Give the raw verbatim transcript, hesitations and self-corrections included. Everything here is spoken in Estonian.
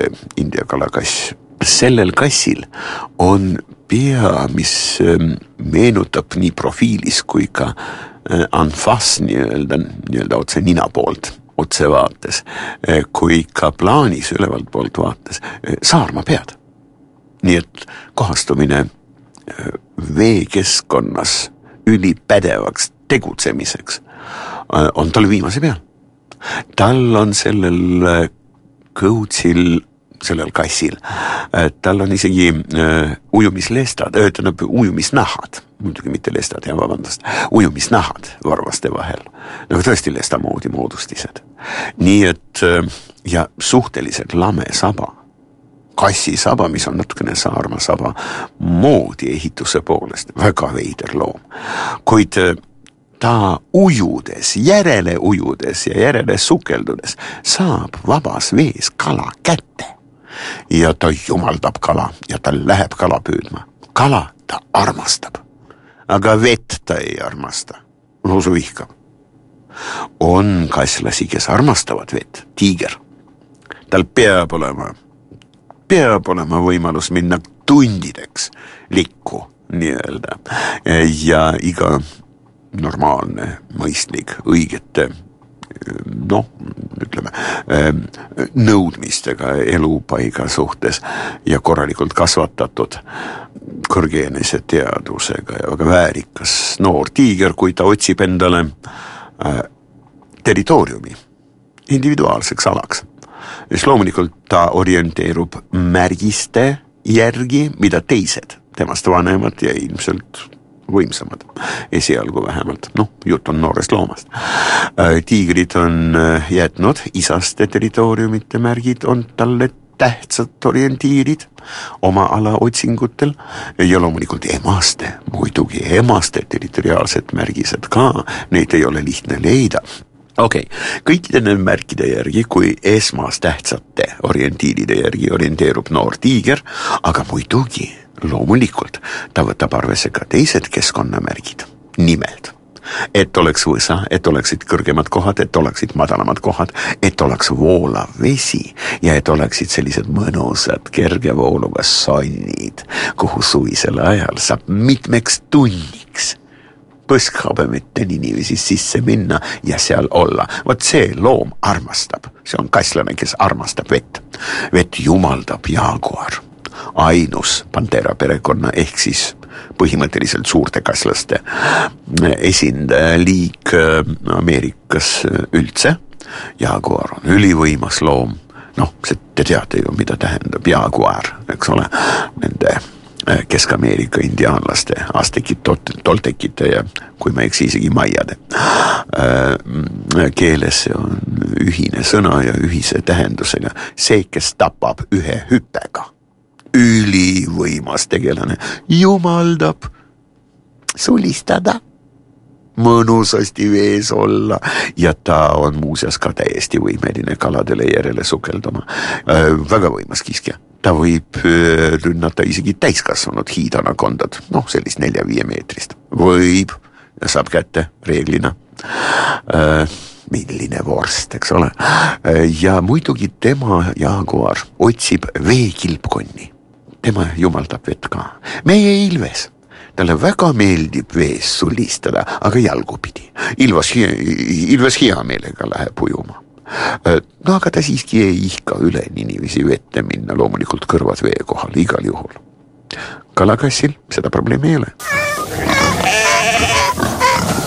see India kalakass. Sellel kassil on pea, mis meenutab nii profiilis kui ka anfas nii-öelda, nii-öelda otse nina poolt, otse vaates, kui ka plaanis ülevalt poolt vaates, saarma pead. Nii et kohastumine veekeskkonnas ülipädevaks tegutsemiseks on tal viimase peal. Tal on sellel kõutsil, sellel kassil, tal on isegi uh, ujumislestad, tähendab ujumisnahad, muidugi mitte lestad, ja vabandust, ujumisnahad varvaste vahel, nagu tõesti lesta moodi moodustised. Nii et uh, ja suhteliselt lame saba, kassi saba, mis on natukene saarma saba moodi ehituse poolest, väga veider loom, kuid uh, ta ujudes, järele ujudes ja järele sukeldudes saab vabas vees kala kätte. Ja ta jumaldab kala ja ta läheb kala püüdma. Kala ta armastab, aga vett ta ei armasta. Lausa vihkab. On kasslasi, kes armastavad vett, tiiger. Tal peab olema, peab olema võimalus minna tundideks likku, nii-öelda. Ja iga normaalne, mõistlik, õigete, noh, ütleme, nõudmistega elupaiga suhtes ja korralikult kasvatatud kõrgeenese teadusega ja väga väärikas noor tiiger, kui ta otsib endale territooriumi individuaalseks alaks. Siis loomulikult ta orienteerub märgiste järgi, mida teised temast vanemad ja ilmselt võimsamad, esialgu vähemalt, noh, jutt on noorest loomast. Tiigrid on jätnud isaste territooriumite märgid, on talle tähtsad orientiirid oma ala otsingutel ja loomulikult emaste, muidugi emaste territoriaalsed märgised ka, neid ei ole lihtne leida. Okei, okay. Kõikide need märkide järgi, kui esmas tähtsate orientiiride järgi orienteerub noor tiiger, aga muidugi loomulikult ta võtab arvesse ka teised keskkonnamärgid, nimelt, et oleks võsa, et oleksid kõrgemad kohad, et oleksid madalamad kohad, et oleks voolav vesi ja et oleksid sellised mõnusad kergevooluga sonnid, kuhu suvisel ajal saab mitmeks tunniks põskhabemette inimesi sisse minna ja seal olla. Vot see loom armastab, see on kasslane, kes armastab vett. Vett jumaldab jaaguar. Ainus Pantera perekonna ehk siis põhimõtteliselt suurte kasslaste esindaja liik Ameerikas üldse. Jaaguar on ülivõimas loom. Noh, te teate ju, mida tähendab jaaguar, eks ole, nende Kesk-Ameerika indiaanlaste, astekid, toltekite ja kui ma eks isegi maiade keeles see on ühine sõna ja ühise tähendusega. See, kes tapab ühe hüppega. Ülivõimas tegelane, jumaldab sulistada, mõnusasti vees olla ja ta on muuseas ka täiesti võimeline kaladele järele sukelduma. Väga võimas kiskja. Ta võib rünnata isegi täiskasvanud hiidanakondad, noh, sellist nelja-viie meetrist. Võib ja saab kätte reeglina. Milline vorst, eks ole. Ja muidugi tema jaaguar otsib veekilpkonni. Tema jumaldab vett ka. Meie ilves. Talle väga meeldib vees sulistada, aga jalgupidi. Ilvas, ilves hea meelega läheb ujuma. No aga ta siiski ei ihka üle inimesi vette minna, loomulikult kõrvad vee kohal igal juhul. Kalakassil seda probleemi ei ole.